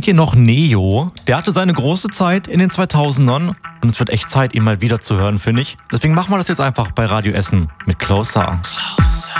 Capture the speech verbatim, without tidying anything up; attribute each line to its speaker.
Speaker 1: Kennt ihr noch Neo? Der hatte seine große Zeit in den zweitausendern und es wird echt Zeit, ihn mal wieder zu hören, finde ich. Deswegen machen wir das jetzt einfach bei Radio Essen mit Closer. Closer.